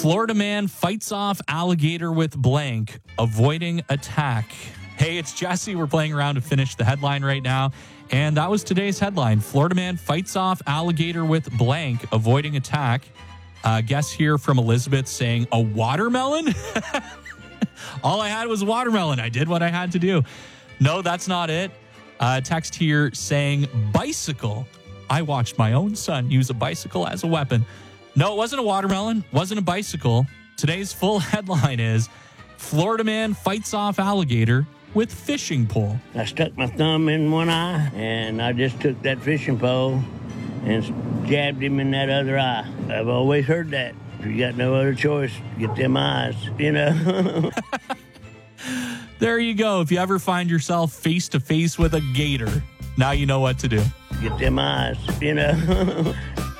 Florida man fights off alligator with blank, avoiding attack. Hey, it's Jesse. We're playing around to finish the headline right now. And that was today's headline. Florida man fights off alligator with blank, avoiding attack. Guess here from Elizabeth saying, a watermelon? All I had was watermelon. I did what I had to do. No, that's not it. Text here saying bicycle. I watched my own son use a bicycle as a weapon. No, it wasn't a watermelon. Wasn't a bicycle. Today's full headline is Florida man fights off alligator with fishing pole. I stuck my thumb in one eye, and I just took that fishing pole and jabbed him in that other eye. I've always heard that. If you got no other choice, get them eyes, you know. There you go. If you ever find yourself face to face with a gator, now you know what to do. Get them eyes, you know.